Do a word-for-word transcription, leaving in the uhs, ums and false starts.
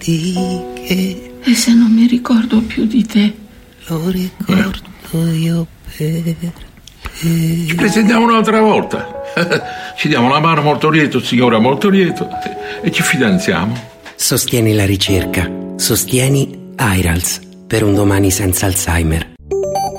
che... E se non mi ricordo più di te? Lo ricordo io per te. Ci presentiamo un'altra volta. Ci diamo la mano molto lieto, signora molto lieto, e ci fidanziamo. Sostieni la ricerca. Sostieni AIRALS per un domani senza Alzheimer.